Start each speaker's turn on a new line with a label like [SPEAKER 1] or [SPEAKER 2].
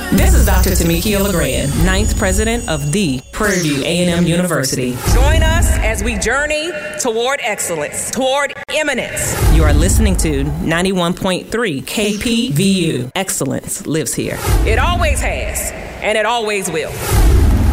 [SPEAKER 1] This is Dr. Tamikia LeGrand, 9th president of the Prairie View A&M University.
[SPEAKER 2] Join us as we journey toward excellence, toward eminence.
[SPEAKER 1] You are listening to 91.3 KPVU. Excellence lives here.
[SPEAKER 2] It always has, and it always will.